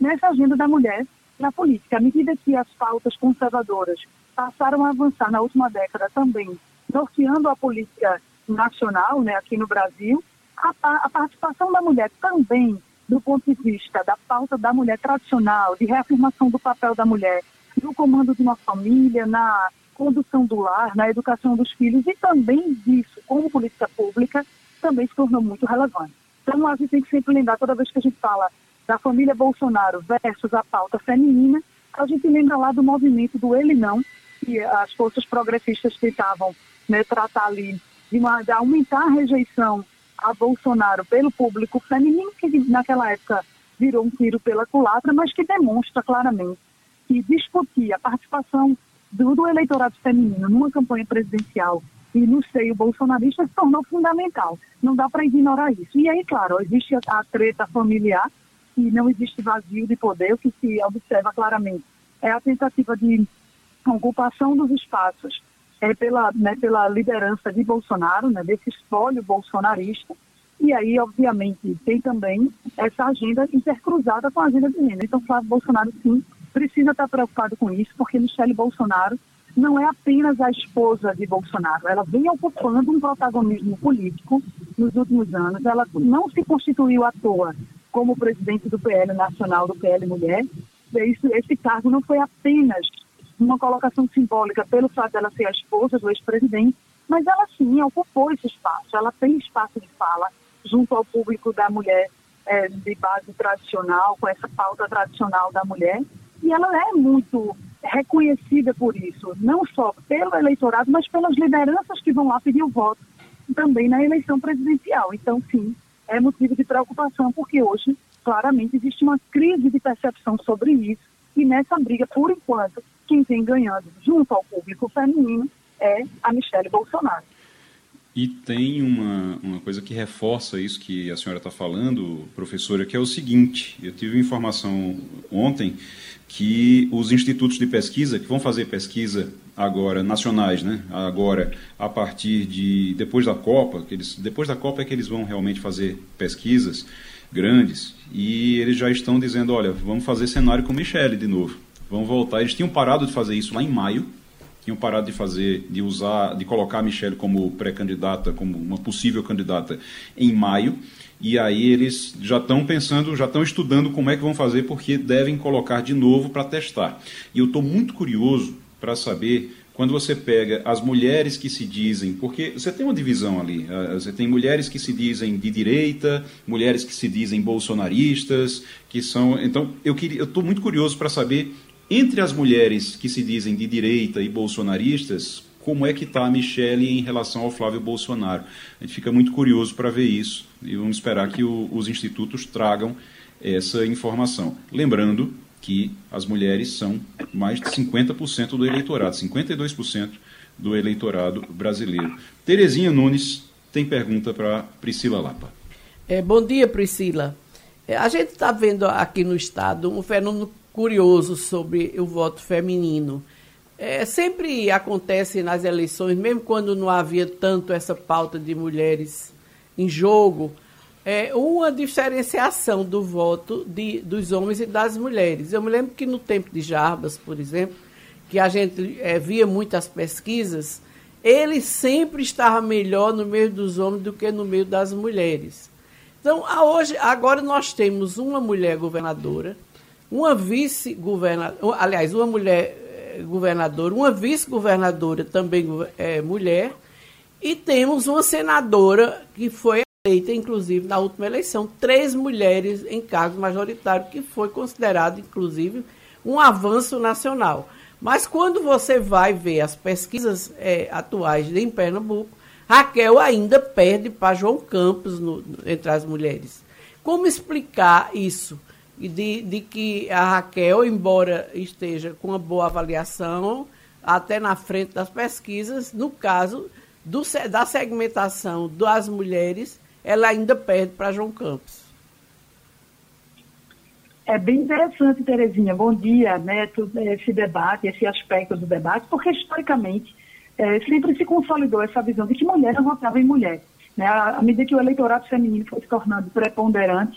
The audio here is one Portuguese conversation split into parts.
nessa agenda da mulher na política. À medida que as pautas conservadoras passaram a avançar na última década também, norteando a política nacional, né, aqui no Brasil, a participação da mulher também, do ponto de vista da pauta da mulher tradicional, de reafirmação do papel da mulher no comando de uma família, na condução do lar, na educação dos filhos, e também disso, como política pública, também se tornou muito relevante. Então, a gente tem que sempre lembrar, toda vez que a gente fala da família Bolsonaro versus a pauta feminina, a gente lembra lá do movimento do Ele Não, que as forças progressistas tentavam, né, tratar ali de aumentar a rejeição a Bolsonaro pelo público feminino, que naquela época virou um tiro pela culatra, mas que demonstra claramente que discutir a participação do eleitorado feminino numa campanha presidencial e no seio bolsonarista se tornou fundamental. Não dá para ignorar isso. E aí, claro, existe a treta familiar, e não existe vazio de poder, o que se observa claramente é a tentativa de ocupação dos espaços pela liderança de Bolsonaro, né, desse espólio bolsonarista, e aí, obviamente, tem também essa agenda intercruzada com a agenda de gênero. Então, Flávio Bolsonaro, sim, precisa estar preocupado com isso, porque Michele Bolsonaro não é apenas a esposa de Bolsonaro, ela vem ocupando um protagonismo político nos últimos anos, ela não se constituiu à toa como presidente do PL Nacional, do PL Mulher. Esse cargo não foi apenas uma colocação simbólica pelo fato dela ser a esposa do ex-presidente, mas ela sim ocupou esse espaço, ela tem espaço de fala junto ao público da mulher de base tradicional, com essa pauta tradicional da mulher, e ela é muito reconhecida por isso, não só pelo eleitorado, mas pelas lideranças que vão lá pedir o voto também na eleição presidencial. Então, sim, é motivo de preocupação, porque hoje, claramente, existe uma crise de percepção sobre isso, e nessa briga, por enquanto, quem vem ganhando junto ao público feminino é a Michele Bolsonaro. E tem uma coisa que reforça isso que a senhora está falando, professora, que é o seguinte: eu tive informação ontem que os institutos de pesquisa, que vão fazer pesquisa agora, nacionais, né? Agora, a partir de depois da Copa, depois da Copa é que eles vão realmente fazer pesquisas grandes, e eles já estão dizendo, olha, vamos fazer cenário com Michele de novo, vamos voltar. Eles tinham parado de fazer isso lá em maio, tinham parado de colocar a Michele como pré-candidata, como uma possível candidata em maio, e aí eles já estão pensando, já estão estudando como é que vão fazer, porque devem colocar de novo para testar. E eu estou muito curioso para saber, quando você pega as mulheres que se dizem, porque você tem uma divisão ali, você tem mulheres que se dizem de direita, mulheres que se dizem bolsonaristas, que são... Então, eu estou muito curioso para saber, entre as mulheres que se dizem de direita e bolsonaristas, como é que está a Michele em relação ao Flávio Bolsonaro. A gente fica muito curioso para ver isso, e vamos esperar que os institutos tragam essa informação. Lembrando que as mulheres são mais de 50% do eleitorado, 52% do eleitorado brasileiro. Terezinha Nunes tem pergunta para Priscila Lapa. Bom dia, Priscila. A gente está vendo aqui no Estado um fenômeno curioso sobre o voto feminino. Sempre acontece nas eleições, mesmo quando não havia tanto essa pauta de mulheres em jogo, uma diferenciação do voto dos homens e das mulheres. Eu me lembro que no tempo de Jarbas, por exemplo, que a gente via muitas pesquisas, ele sempre estava melhor no meio dos homens do que no meio das mulheres. Então, agora nós temos uma mulher governadora, uma vice-governadora, aliás, uma mulher governadora, uma vice-governadora também mulher, e temos uma senadora que foi eleita, inclusive, na última eleição, 3 mulheres em cargo majoritário, que foi considerado, inclusive, um avanço nacional. Mas quando você vai ver as pesquisas atuais em Pernambuco, Raquel ainda perde para João Campos entre as mulheres. Como explicar isso? De que a Raquel, embora esteja com uma boa avaliação, até na frente das pesquisas, no caso da segmentação das mulheres, ela ainda perde para João Campos. É bem interessante, Terezinha. Bom dia, né, esse debate, esse aspecto do debate, porque historicamente sempre se consolidou essa visão de que mulher não votava em mulher. Né? À medida que o eleitorado feminino foi se tornando preponderante,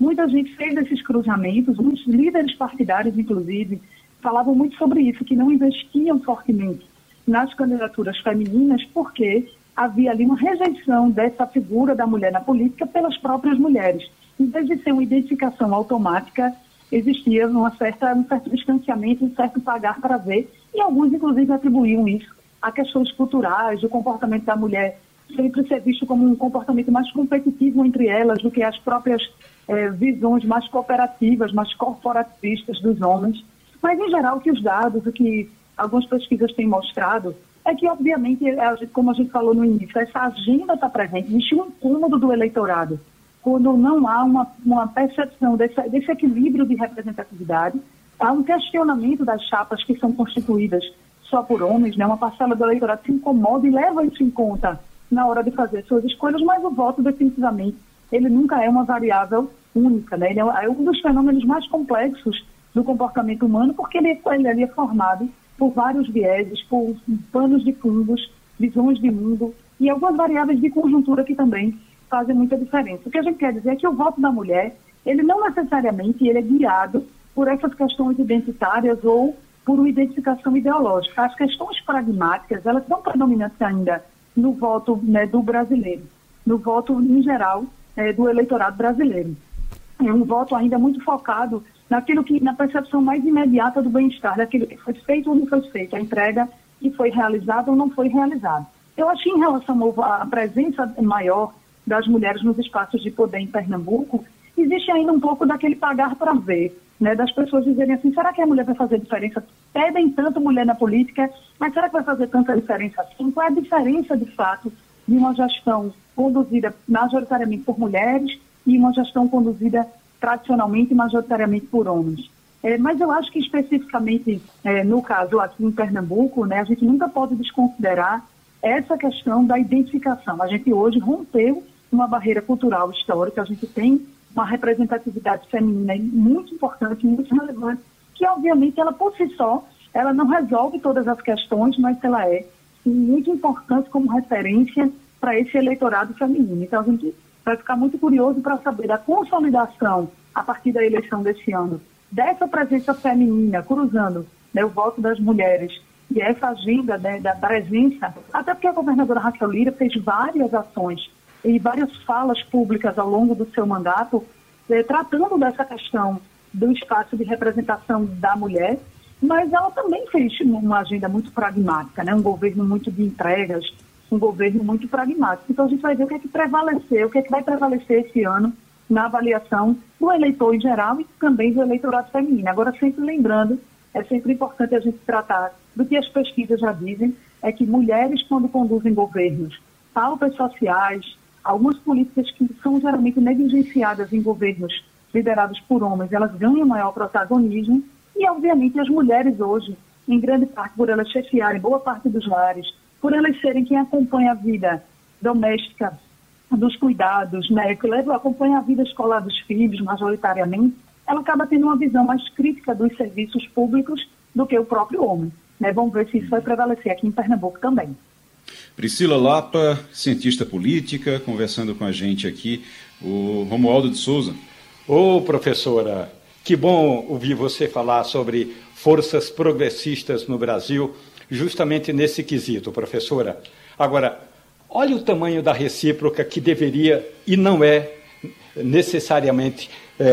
muita gente fez esses cruzamentos, muitos líderes partidários, inclusive, falavam muito sobre isso, que não investiam fortemente nas candidaturas femininas, porque havia ali uma rejeição dessa figura da mulher na política pelas próprias mulheres. Em vez de ser uma identificação automática, existia um certo distanciamento, um certo pagar para ver, e alguns, inclusive, atribuíam isso a questões culturais, do comportamento da mulher sempre ser visto como um comportamento mais competitivo entre elas do que as próprias visões mais cooperativas, mais corporativistas dos homens. Mas, em geral, que os dados, o que algumas pesquisas têm mostrado, é que, obviamente, como a gente falou no início, essa agenda está presente, existe um incômodo do eleitorado, quando não há uma percepção desse equilíbrio de representatividade, há um questionamento das chapas que são constituídas só por homens, né? Uma parcela do eleitorado se incomoda e leva isso em conta na hora de fazer suas escolhas, mas o voto, definitivamente, ele nunca é uma variável única, né? Ele é um dos fenômenos mais complexos do comportamento humano, porque ele é formado por vários vieses, por panos de fundos, visões de mundo e algumas variáveis de conjuntura que também fazem muita diferença. O que a gente quer dizer é que o voto da mulher, ele não necessariamente ele é guiado por essas questões identitárias ou por uma identificação ideológica. As questões pragmáticas, elas são predominantes ainda no voto, né, do brasileiro, no voto em geral do eleitorado brasileiro. É um voto ainda muito focado na percepção mais imediata do bem-estar, daquilo que foi feito ou não foi feito, a entrega que foi realizada ou não foi realizada. Eu acho que em relação à presença maior das mulheres nos espaços de poder em Pernambuco, existe ainda um pouco daquele pagar para ver, né, das pessoas dizerem assim, será que a mulher vai fazer diferença? Pedem tanto mulher na política, mas será que vai fazer tanta diferença assim? Qual é a diferença, de fato, de uma gestão conduzida majoritariamente por mulheres e uma gestão conduzida tradicionalmente e majoritariamente por homens? Mas eu acho que especificamente no caso aqui em Pernambuco, né, a gente nunca pode desconsiderar essa questão da identificação. A gente hoje rompeu uma barreira cultural histórica, a gente tem uma representatividade feminina muito importante, muito relevante, que obviamente ela por si só, ela não resolve todas as questões, mas ela é muito importante como referência para esse eleitorado feminino. Então a gente vai ficar muito curioso para saber da consolidação, a partir da eleição desse ano, dessa presença feminina, cruzando, né, o voto das mulheres e essa agenda, né, da presença, até porque a governadora Raquel Lira fez várias ações e várias falas públicas ao longo do seu mandato, tratando dessa questão do espaço de representação da mulher, mas ela também fez uma agenda muito pragmática, né, um governo muito de entregas, um governo muito pragmático. Então a gente vai ver o que é que prevaleceu, o que é que vai prevalecer esse ano na avaliação do eleitor em geral e também do eleitorado feminino. Agora, sempre lembrando, é sempre importante a gente tratar do que as pesquisas já dizem, é que mulheres, quando conduzem governos, pautas sociais, algumas políticas que são geralmente negligenciadas em governos liderados por homens, elas ganham maior protagonismo e, obviamente, as mulheres hoje, em grande parte, por elas chefiarem boa parte dos lares, por elas serem quem acompanha a vida doméstica, dos cuidados, né, que acompanha a vida escolar dos filhos, majoritariamente, ela acaba tendo uma visão mais crítica dos serviços públicos do que o próprio homem. Né? Vamos ver se isso vai prevalecer aqui em Pernambuco também. Priscila Lapa, cientista política, conversando com a gente aqui, o Romualdo de Souza. Ô, professora, que bom ouvir você falar sobre forças progressistas no Brasil, justamente nesse quesito, professora. Agora, olha o tamanho da recíproca que deveria e não é necessariamente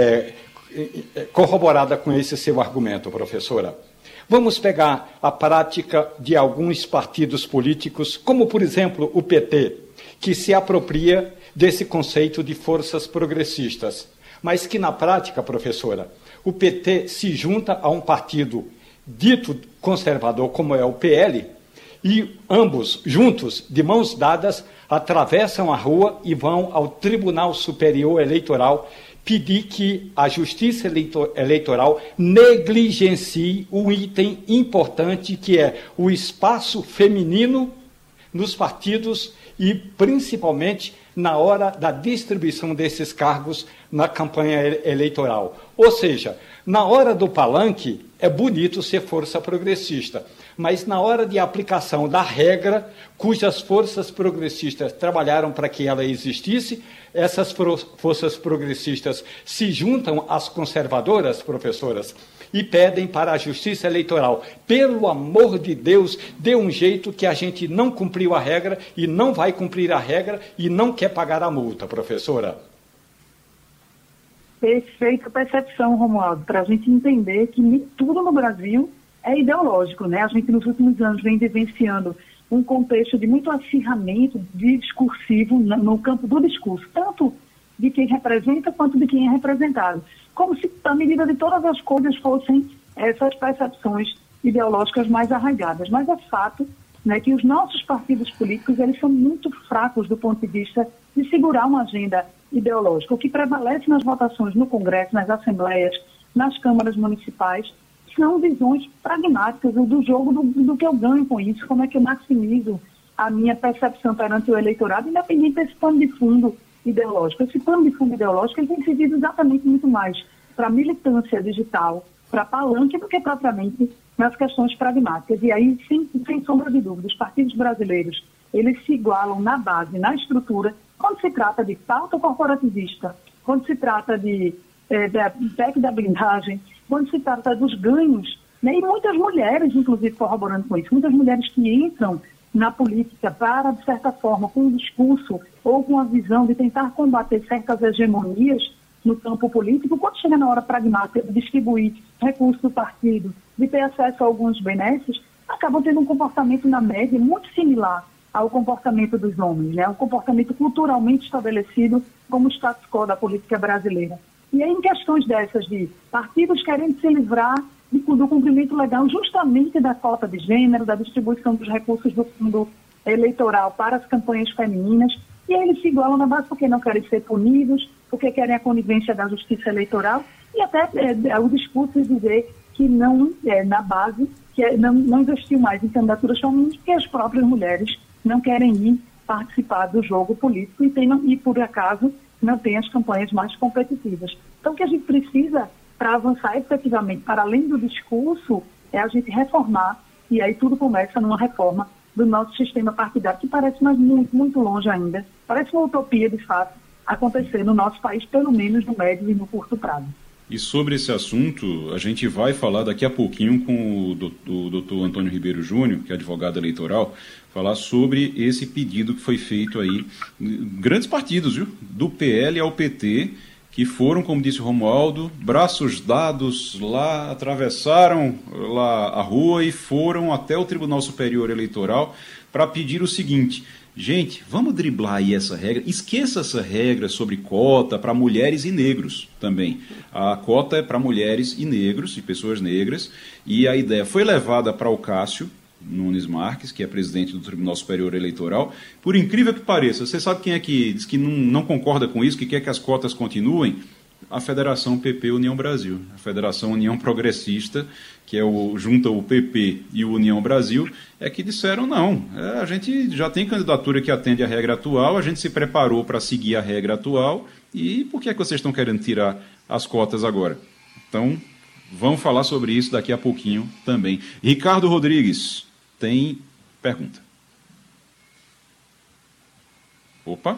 corroborada com esse seu argumento, professora. Vamos pegar a prática de alguns partidos políticos, como, por exemplo, o PT, que se apropria desse conceito de forças progressistas, mas que, na prática, professora, o PT se junta a um partido dito conservador, como é o PL, e ambos, juntos, de mãos dadas, atravessam a rua e vão ao Tribunal Superior Eleitoral pedir que a Justiça Eleitoral negligencie um item importante, que é o espaço feminino nos partidos e, principalmente, na hora da distribuição desses cargos na campanha eleitoral. Ou seja, na hora do palanque, é bonito ser força progressista, mas na hora de aplicação da regra, cujas forças progressistas trabalharam para que ela existisse, essas forças progressistas se juntam às conservadoras, professoras, e pedem para a Justiça Eleitoral, pelo amor de Deus, dê um jeito que a gente não cumpriu a regra e não vai cumprir a regra e não quer pagar a multa, professora. Perfeita percepção, Romualdo, para a gente entender que nem tudo no Brasil é ideológico, né? A gente nos últimos anos vem vivenciando um contexto de muito acirramento discursivo no campo do discurso, tanto de quem representa quanto de quem é representado. Como se a medida de todas as coisas fossem essas percepções ideológicas mais arraigadas. Mas é fato, né, que os nossos partidos políticos eles são muito fracos do ponto de vista de segurar uma agenda ideológica. O que prevalece nas votações no Congresso, nas assembleias, nas câmaras municipais, são visões pragmáticas do jogo do que eu ganho com isso, como é que eu maximizo a minha percepção perante o eleitorado, independente desse pano de fundo ideológico. Esse pano de fundo ideológico ele tem servido exatamente muito mais para a militância digital, para palanque, do que propriamente nas questões pragmáticas. E aí, sem sombra de dúvida, os partidos brasileiros, eles se igualam na base, na estrutura, quando se trata de pauta corporativista, quando se trata de PEC da blindagem, quando se trata dos ganhos, né? E muitas mulheres, inclusive, corroborando com isso, muitas mulheres que entram na política para, de certa forma, com um discurso ou com a visão de tentar combater certas hegemonias no campo político, quando chega na hora pragmática de distribuir recursos do partido, de ter acesso a alguns benefícios, acabam tendo um comportamento, na média, muito similar ao comportamento dos homens, né? Um comportamento culturalmente estabelecido como o status quo da política brasileira. E aí, em questões dessas de partidos querendo se livrar do cumprimento legal justamente da cota de gênero, da distribuição dos recursos do fundo eleitoral para as campanhas femininas, e aí eles se igualam na base porque não querem ser punidos, porque querem a conivência da justiça eleitoral, e até o discurso de dizer que não, na base, que não investiu mais em candidaturas femininas, porque as próprias mulheres não querem ir participar do jogo político e por acaso, não tem as campanhas mais competitivas. Então, o que a gente precisa para avançar efetivamente, para além do discurso, é a gente reformar, e aí tudo começa numa reforma do nosso sistema partidário, que parece mais muito, muito longe ainda. Parece uma utopia, de fato, acontecer no nosso país, pelo menos no médio e no curto prazo. E sobre esse assunto, a gente vai falar daqui a pouquinho com o doutor Antônio Ribeiro Júnior, que é advogado eleitoral, falar sobre esse pedido que foi feito aí, grandes partidos, viu? Do PL ao PT, que foram, como disse o Romualdo, braços dados lá, atravessaram lá a rua e foram até o Tribunal Superior Eleitoral para pedir o seguinte: gente, vamos driblar aí essa regra, esqueça essa regra sobre cota para mulheres e negros também. A cota é para mulheres e negros, e pessoas negras, e a ideia foi levada para o Cássio Nunes Marques, que é presidente do Tribunal Superior Eleitoral. Por incrível que pareça, você sabe quem é que diz que não concorda com isso, que quer que as cotas continuem? A Federação PP União Brasil, a Federação União Progressista, que junta o PP e o União Brasil, é que disseram não, a gente já tem candidatura que atende à regra atual, a gente se preparou para seguir a regra atual, e por que é que vocês estão querendo tirar as cotas agora? Então, vamos falar sobre isso daqui a pouquinho também. Ricardo Rodrigues tem pergunta. Opa!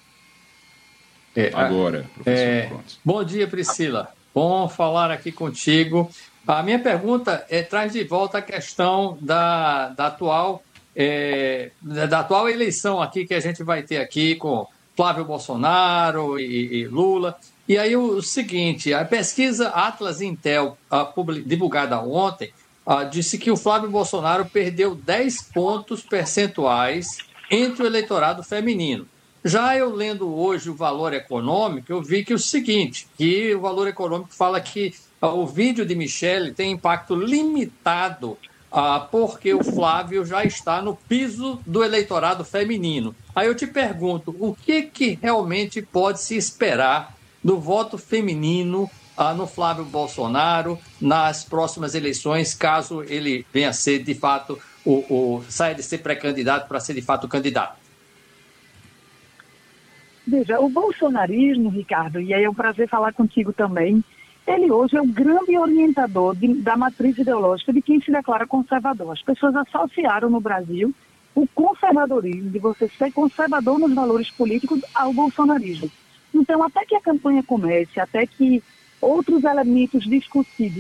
Agora, professor. Pronto. Bom dia, Priscila. Bom falar aqui contigo. A minha pergunta traz de volta a questão da atual eleição aqui que a gente vai ter aqui com Flávio Bolsonaro e Lula. E aí o seguinte, a pesquisa Atlas Intel, divulgada ontem, disse que o Flávio Bolsonaro perdeu 10 pontos percentuais entre o eleitorado feminino. Já eu lendo hoje o Valor Econômico, eu vi que o seguinte, que o Valor Econômico fala que o vídeo de Michele tem impacto limitado porque o Flávio já está no piso do eleitorado feminino. Aí eu te pergunto, o que realmente pode se esperar do voto feminino no Flávio Bolsonaro nas próximas eleições, caso ele venha a ser, de fato, saia de ser pré-candidato para ser, de fato, candidato? Veja, o bolsonarismo, Ricardo, e aí é um prazer falar contigo também, ele hoje é o grande orientador da matriz ideológica de quem se declara conservador. As pessoas associaram no Brasil o conservadorismo, de você ser conservador nos valores políticos, ao bolsonarismo. Então, até que a campanha comece, até que outros elementos discutíveis